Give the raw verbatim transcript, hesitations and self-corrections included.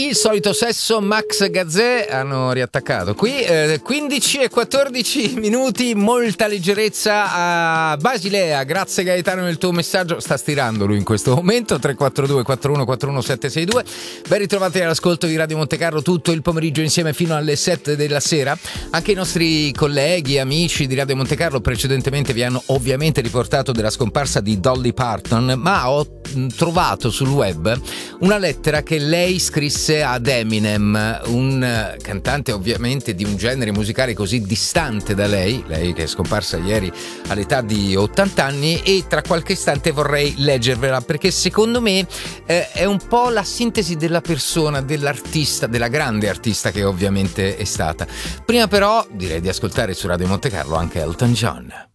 il solito sesso, Max Gazzè hanno riattaccato qui, eh, quindici e quattordici minuti, molta leggerezza a Basilea. Grazie Gaetano del tuo messaggio, sta stirando lui in questo momento. Tre quattro due quattro uno quattro uno sette sei due. Ben ritrovati all'ascolto di Radio Montecarlo tutto il pomeriggio insieme fino alle sette della sera. Anche i nostri colleghi, amici di Radio Montecarlo precedentemente vi hanno ovviamente riportato della scomparsa di Dolly Parton, ma ho trovato sul web una lettera che lei scrisse ad Eminem, un cantante ovviamente di un genere musicale così distante da lei, lei che è scomparsa ieri all'età di ottanta anni, e tra qualche istante vorrei leggervela perché secondo me eh, è un po' la sintesi della persona, dell'artista, della grande artista che ovviamente è stata. Prima però direi di ascoltare su Radio Montecarlo anche Elton John.